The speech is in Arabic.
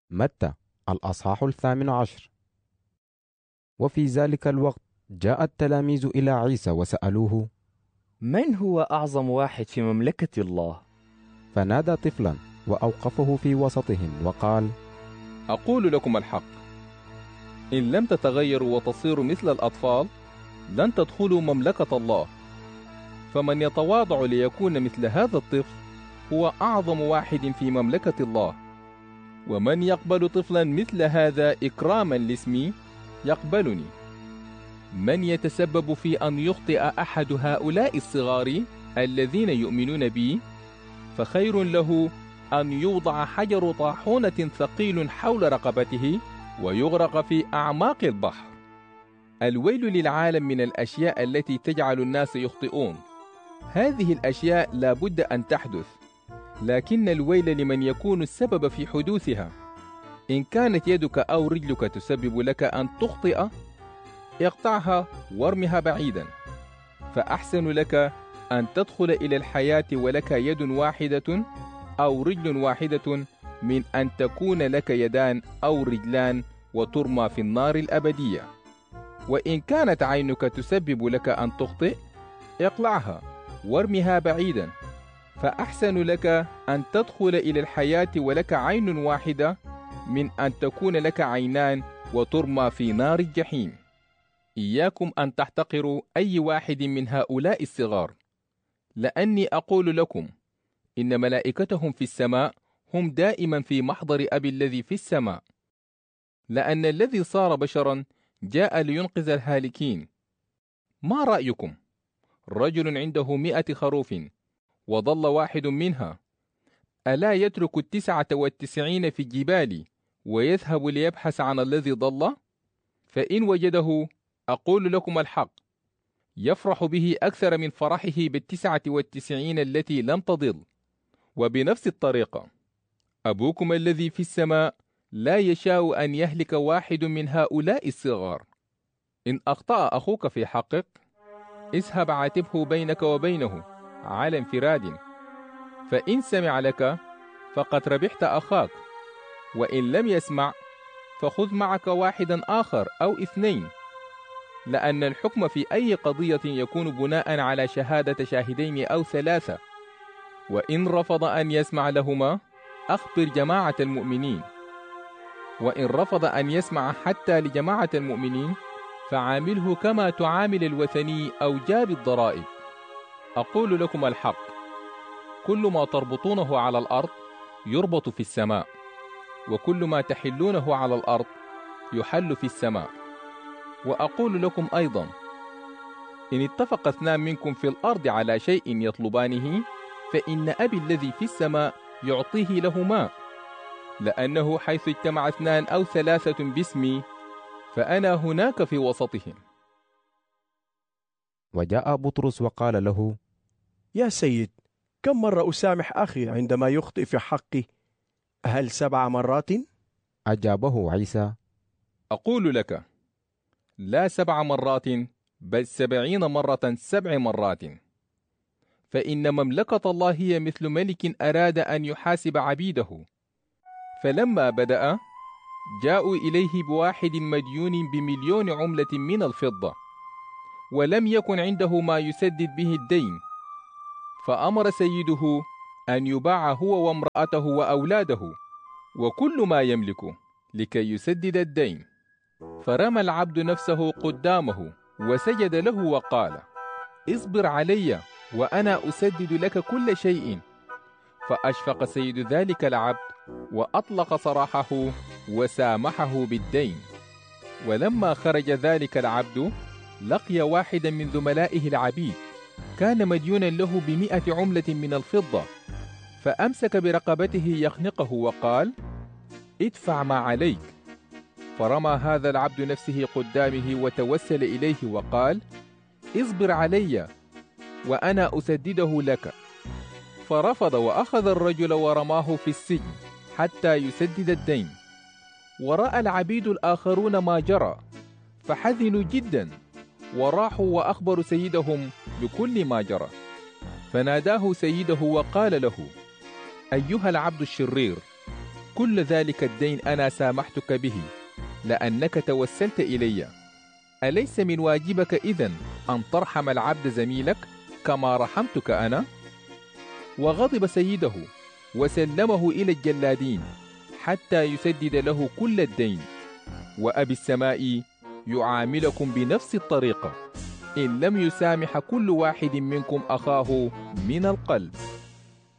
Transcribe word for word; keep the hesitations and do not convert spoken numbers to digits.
متى الأصحاح الثامن عشر. وفي ذلك الوقت جاء التلاميذ إلى عيسى وسألوه: من هو أعظم واحد في مملكة الله؟ فنادى طفلا وأوقفه في وسطهم وقال: أقول لكم الحق، إن لم تتغيروا وتصيروا مثل الأطفال لن تدخلوا مملكة الله. فمن يتواضع ليكون مثل هذا الطفل هو أعظم واحد في مملكة الله. ومن يقبل طفلا مثل هذا إكراما لاسمي يقبلني. من يتسبب في أن يخطئ أحد هؤلاء الصغار الذين يؤمنون بي فخير له أن يوضع حجر طاحونة ثقيل حول رقبته ويغرق في أعماق البحر. الويل للعالم من الأشياء التي تجعل الناس يخطئون. هذه الأشياء لا بد أن تحدث، لكن الويل لمن يكون السبب في حدوثها. إن كانت يدك أو رجلك تسبب لك أن تخطئ اقطعها وارمها بعيدا، فأحسن لك أن تدخل إلى الحياة ولك يد واحدة أو رجل واحدة من أن تكون لك يدان أو رجلان وترمى في النار الأبدية. وإن كانت عينك تسبب لك أن تخطئ اقلعها وارمها بعيدا، فأحسن لك أن تدخل إلى الحياة ولك عين واحدة من أن تكون لك عينان وترمى في نار الجحيم. إياكم أن تحتقروا أي واحد من هؤلاء الصغار، لأني أقول لكم إن ملائكتهم في السماء هم دائما في محضر أبي الذي في السماء. لأن الذي صار بشرا جاء لينقذ الهالكين. ما رأيكم؟ رجل عنده مئة خروف وضل واحد منها، ألا يترك التسعة والتسعين في الجبال ويذهب ليبحث عن الذي ضل؟ فإن وجده أقول لكم الحق يفرح به أكثر من فرحه بالتسعة والتسعين التي لم تضل. وبنفس الطريقة أبوكم الذي في السماء لا يشاء أن يهلك واحد من هؤلاء الصغار. إن أخطأ أخوك في حقك اذهب عاتبه بينك وبينه على انفراد، فإن سمع لك فقد ربحت أخاك، وإن لم يسمع فخذ معك واحدا آخر أو اثنين، لأن الحكم في أي قضية يكون بناء على شهادة شاهدين أو ثلاثة. وإن رفض أن يسمع لهما أخبر جماعة المؤمنين، وإن رفض أن يسمع حتى لجماعة المؤمنين فعامله كما تعامل الوثني أو جاب الضرائب. أقول لكم الحق، كل ما تربطونه على الأرض يربط في السماء، وكل ما تحلونه على الأرض يحل في السماء. وأقول لكم أيضا، إن اتفق اثنان منكم في الأرض على شيء يطلبانه فإن أبي الذي في السماء يعطيه لهما، لأنه حيث اجتمع اثنان أو ثلاثة باسمي فأنا هناك في وسطهم. وجاء بطرس وقال له: يا سيد، كم مرة أسامح أخي عندما يخطئ في حقي؟ هل سبع مرات؟ أجابه عيسى: أقول لك لا سبع مرات، بل سبعين مرة سبع مرات. فإن مملكة الله هي مثل ملك أراد أن يحاسب عبيده، فلما بدأ جاءوا إليه بواحد مديون بمليون عملة من الفضة، ولم يكن عنده ما يسدد به الدين، فأمر سيده أن يباع هو وامرأته وأولاده وكل ما يملكه لكي يسدد الدين. فرمى العبد نفسه قدامه وسجد له وقال: اصبر علي وأنا أسدد لك كل شيء. فأشفق سيد ذلك العبد وأطلق سراحه وسامحه بالدين. ولما خرج ذلك العبد لقي واحدا من زملائه العبيد كان مديونا له بمئة عملة من الفضة، فأمسك برقبته يخنقه وقال: ادفع ما عليك. فرمى هذا العبد نفسه قدامه وتوسل إليه وقال: اصبر علي وأنا أسدده لك. فرفض وأخذ الرجل ورماه في السجن حتى يسدد الدين. ورأى العبيد الآخرون ما جرى فحزنوا جدا، وراحوا وأخبروا سيدهم بكل ما جرى. فناداه سيده وقال له: أيها العبد الشرير، كل ذلك الدين أنا سامحتك به لأنك توسلت إلي. أليس من واجبك إذن أن ترحم العبد زميلك كما رحمتك أنا؟ وغضب سيده وسلمه إلى الجلادين حتى يسدد له كل الدين. وأبي السماء يعاملكم بنفس الطريقة إن لم يسامح كل واحد منكم أخاه من القلب.